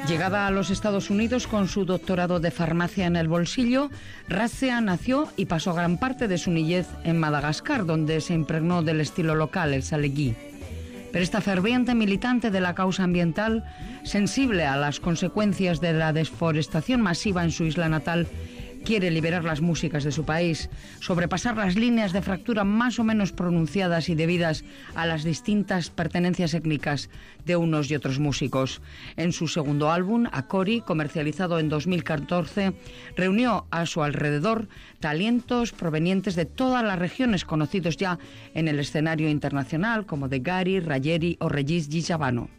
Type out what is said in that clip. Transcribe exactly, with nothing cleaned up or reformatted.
Llegada a los Estados Unidos con su doctorado de farmacia en el bolsillo, Razia nació y pasó gran parte de su niñez en Madagascar, donde se impregnó del estilo local, el saleguí. Pero esta ferviente militante de la causa ambiental, sensible a las consecuencias de la deforestación masiva en su isla natal, quiere liberar las músicas de su país, sobrepasar las líneas de fractura más o menos pronunciadas y debidas a las distintas pertenencias étnicas de unos y otros músicos. En su segundo álbum, Akori, comercializado en dos mil catorce, reunió a su alrededor talentos provenientes de todas las regiones conocidos ya en el escenario internacional, como de Gari, Rayeri o Regis Gijabano.